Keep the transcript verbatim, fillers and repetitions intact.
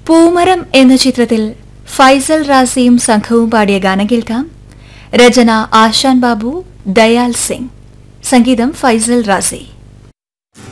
പൂമരം എന്ന ചിത്രത്തിൽ ഫൈസൽ റാസിയും സംഘവും പാടിയ ഗാനം കേൾക്കാം. രചന ആശാൻ ബാബു, ദയാൽ സിംഗ്, സംഗീതം ഫൈസൽ റാസി.